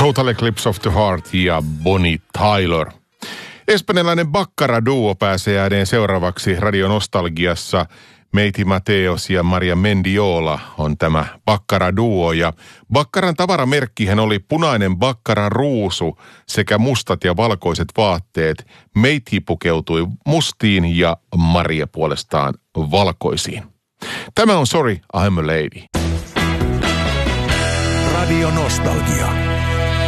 Total Eclipse of the Heart ja Bonnie Tyler. Espanjalainen Baccara-duo pääsee ääneen seuraavaksi Radio Nostalgiassa. Meiti Mateos ja Maria Mendiola on tämä Baccara-duo, ja Baccaran tavaramerkkihän oli punainen Baccara-ruusu sekä mustat ja valkoiset vaatteet. Meiti pukeutui mustiin ja Maria puolestaan valkoisiin. Tämä on Sorry, I'm a Lady. Radio Nostalgia.